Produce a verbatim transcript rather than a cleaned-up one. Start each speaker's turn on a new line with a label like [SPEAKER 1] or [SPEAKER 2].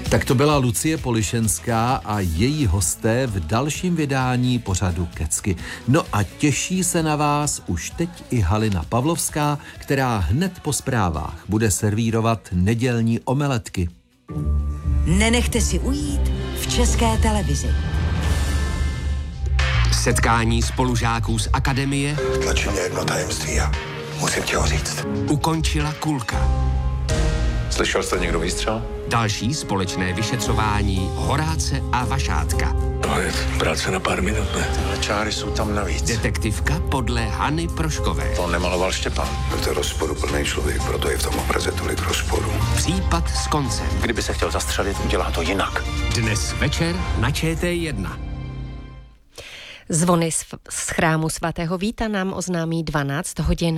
[SPEAKER 1] Tak to byla Lucie Polišenská a její hosté v dalším vydání pořadu Kecky. No a těší se na vás už teď i Halina Pavlovská, která hned po zprávách bude servírovat nedělní omeletky.
[SPEAKER 2] Nenechte si ujít v České televizi.
[SPEAKER 3] Setkání spolužáků z akademie
[SPEAKER 4] tlačí mě jedno tajemství a musím ti ho říct.
[SPEAKER 3] ukončila kulka.
[SPEAKER 4] Slyšel jste někdo výstřel?
[SPEAKER 3] Další společné vyšetřování Horáce a Vašátka.
[SPEAKER 4] To je práce na pár minut, ne? Tyhle čáry jsou tam navíc.
[SPEAKER 3] Detektivka podle Hany Proškové.
[SPEAKER 4] To nemaloval Štěpán. To je rozporuplný člověk, proto je v tom obraze tolik rozporů.
[SPEAKER 3] Případ s koncem.
[SPEAKER 4] Kdyby se chtěl zastřelit, udělá to jinak.
[SPEAKER 3] Dnes večer na Č T jedna.
[SPEAKER 5] Zvony z, z chrámu svatého Víta nám oznámí dvanáct hodin.